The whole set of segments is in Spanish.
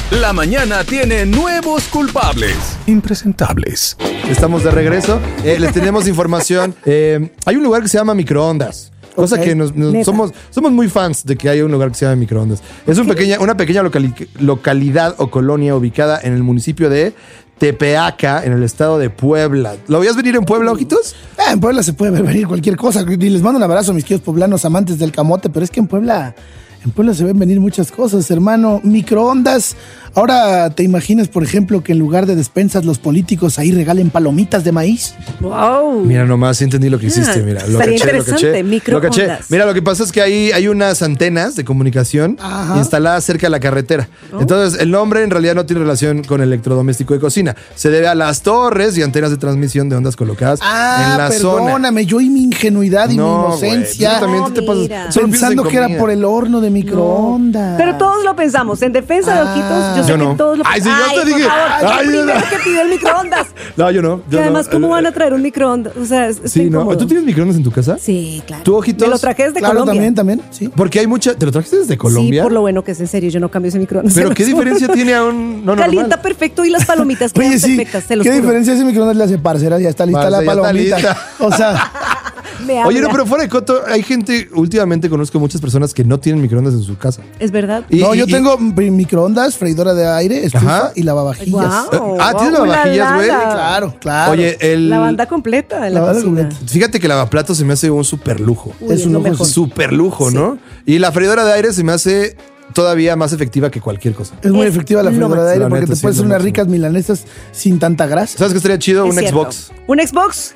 La mañana tiene nuevos culpables. Impresentables. Estamos de regreso. Les tenemos información. Hay un lugar que se llama microondas. Cosa que somos muy fans de que haya un lugar que se llama microondas. Es una pequeña localidad o colonia ubicada en el municipio de Tepeaca, en el estado de Puebla. ¿Lo veías venir en Puebla, ojitos? En Puebla se puede ver venir cualquier cosa. Y les mando un abrazo a mis queridos poblanos amantes del camote, pero es que en Puebla se ven venir muchas cosas, hermano. Microondas. Ahora te imaginas, por ejemplo, que en lugar de despensas los políticos ahí regalen palomitas de maíz. ¡Wow! Mira nomás, entendí lo que hiciste, mira. Estaría interesante, microondas. Mira, lo que pasa es que hay unas antenas de comunicación instaladas cerca de la carretera. Entonces, el nombre en realidad no tiene relación con electrodoméstico de cocina. Se debe a las torres y antenas de transmisión de ondas colocadas en la zona. Perdóname, yo y mi ingenuidad y mi inocencia. También tú te pasas pensando que era por el horno de microondas. Pero todos lo pensamos. En defensa de Ojitos, yo sé que todos lo Ay, si yo te dije. Ay, el primero que pidió el microondas. No, yo no. Y además, ¿cómo van a traer un microondas? O sea, sí, no. ¿Tú tienes microondas en tu casa? Sí, claro. ¿Tú, Ojitos? Me lo traje desde Colombia. También, sí. Porque hay mucha... ¿Te lo trajiste desde Colombia? Sí, por lo bueno que es, en serio. Yo no cambio ese microondas. ¿Pero qué diferencia tiene a un no Calienta normal? perfecto y las palomitas quedan perfectas, se los ¿Qué juro. diferencia ese microondas le hace, parcera? Ya está lista la palomita. O sea... Oye, no, pero fuera de coto, hay gente, últimamente conozco muchas personas que no tienen microondas en su casa. ¿Es verdad? Yo tengo microondas, freidora de aire, estufa y lavavajillas. ¿Tienes lavavajillas, güey? Claro. Oye, la banda completa de la cocina. Fíjate que el lavaplatos se me hace un súper lujo. Es un lujo. Súper lujo, ¿no? Y la freidora de aire se me hace todavía más efectiva que cualquier cosa. Es muy efectiva la freidora de aire porque te puedes hacer unas máximo. ricas milanesas sin tanta grasa. ¿Sabes qué estaría chido? Un cierto. Xbox. ¿Un Xbox?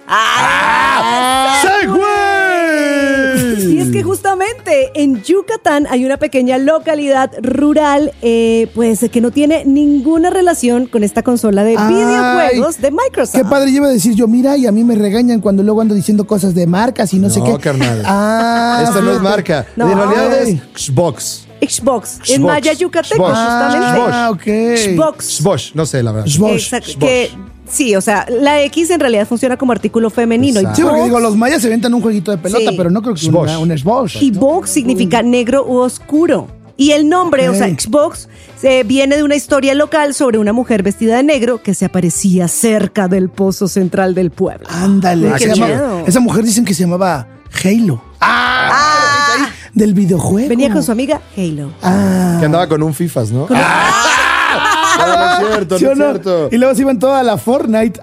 ¡Sí, güey! Y es que justamente en Yucatán hay una pequeña localidad rural, pues que no tiene ninguna relación con esta consola de videojuegos de Microsoft. Qué padre, yo iba a decir yo, mira, y a mí me regañan cuando luego ando diciendo cosas de marcas y no sé qué. No, carnal. Esta no es marca. No. En realidad es Xbox. Xbox, en maya yucateco, justamente. Xbox, no sé, la verdad. Exacto, que sí, o sea, la X en realidad funciona como artículo femenino. Sí, porque digo, los mayas se inventan un jueguito de pelota, pero no creo que un Xbox. Y Vox significa negro u oscuro. Y el nombre, o sea, Xbox, viene de una historia local sobre una mujer vestida de negro que se aparecía cerca del pozo central del pueblo. Ándale. Esa mujer dicen que se llamaba Halo. Del videojuego. Venía con su amiga Halo. Que andaba con un FIFAs, ¿no? No es cierto, ¿Sí no es cierto. Y luego se iban toda la Fortnite.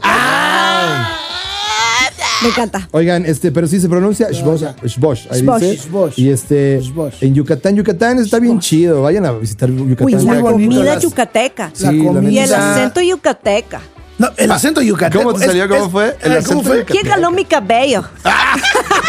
Me encanta. Oigan, pero sí se pronuncia Xbox. Ahí dice. Xbox. Y en Yucatán está bien chido. Vayan a visitar Yucatán. Uy, la comida yucateca. Sí, y el acento yucateca. No, el acento yucateco. ¿Cómo te salió? ¿Cómo fue? El acento yucateco. ¿Quién jaló mi cabello?